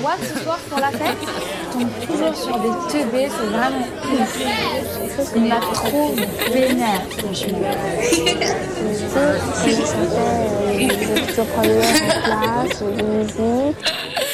vois, ce soir pour la fête, je tombe toujours sur des teubés, c'est vraiment ouf. Il m'a trop vénère, franchement. Ça fait des extraterrières en classe, de musique.